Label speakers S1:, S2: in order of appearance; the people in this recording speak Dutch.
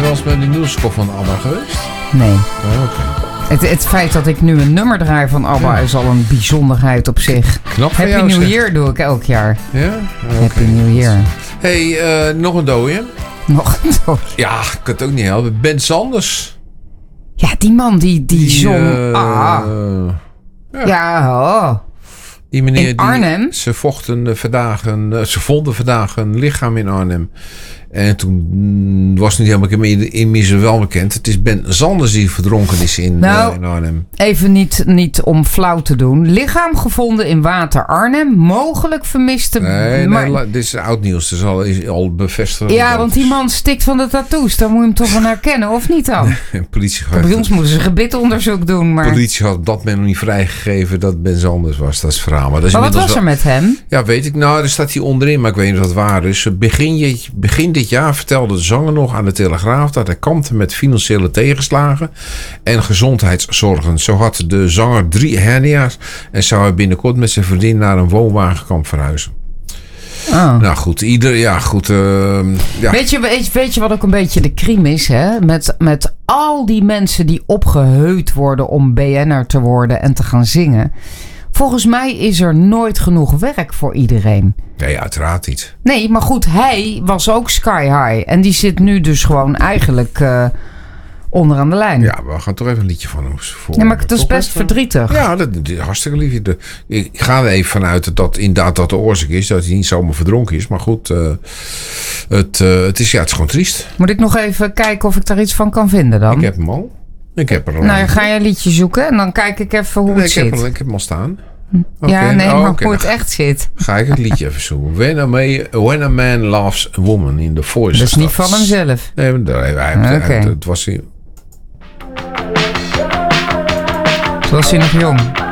S1: wel eens met de nieuwskop van ABBA geweest?
S2: Nee.
S1: Oh, oké.
S2: Het feit dat ik nu een nummer draai van ABBA is al een bijzonderheid op zich.
S1: Knap van jou,
S2: Happy New
S1: zeg.
S2: Year doe ik elk jaar.
S1: Ja? Oh,
S2: Happy New Year.
S1: Hey, nog een dooie.
S2: Nog een dood.
S1: Ja, ik kan het ook niet helpen. Ben Sanders.
S2: Ja, die man die zong... Ja,
S1: Die meneer
S2: in Arnhem?
S1: Ze vonden vandaag een lichaam in Arnhem. En toen was het niet helemaal inmiddels wel bekend. Het is Ben Sanders die verdronken is in Arnhem.
S2: Even niet om flauw te doen. Lichaam gevonden in water Arnhem. Mogelijk vermiste...
S1: Nee, dit is oud nieuws. Dat is al bevestigd.
S2: Ja, want die man stikt van de tattoos. Daar moet je hem toch van herkennen, of niet dan?
S1: Politie
S2: Bij ons moeten ze gebitonderzoek doen. Maar...
S1: Politie had op dat moment nog niet vrijgegeven dat Ben Sanders was. Dat is het verhaal. Maar
S2: wat was er met hem?
S1: Ja, weet ik. Nou, er staat hier onderin, maar ik weet niet of dat waar is. Begin dit jaar vertelde de zanger nog aan de Telegraaf dat hij kampte met financiële tegenslagen en gezondheidszorgen. Zo had de zanger 3 hernia's en zou hij binnenkort met zijn vriendin naar een woonwagenkamp verhuizen.
S2: Oh.
S1: Nou goed, ja.
S2: Weet je wat ook een beetje de crime is, hè? Met al die mensen die opgeheut worden om BN'er te worden en te gaan zingen. Volgens mij is er nooit genoeg werk voor iedereen.
S1: Nee, uiteraard niet.
S2: Nee, maar goed, hij was ook sky high. En die zit nu dus gewoon eigenlijk onderaan de lijn.
S1: Ja, we gaan toch even een liedje van hem voor.
S2: Ja, maar het is best verdrietig.
S1: Ja, dat is hartstikke lief. Ik ga er even vanuit dat inderdaad dat de oorzaak is. Dat hij niet zomaar verdronken is. Maar goed, het is gewoon triest.
S2: Moet ik nog even kijken of ik daar iets van kan vinden dan?
S1: Ik heb hem al. Ik heb er al.
S2: Nou, ga je een liedje zoeken en dan kijk ik even hoe het zit.
S1: Ik heb hem al staan.
S2: Okay. Ja, maar hoe het echt zit.
S1: Ga ik het liedje even zoeken. When a Man Loves a Woman in The Voice.
S2: Dat is niet van hemzelf.
S1: Nee, het was hij.
S2: Toen was hij nog jong.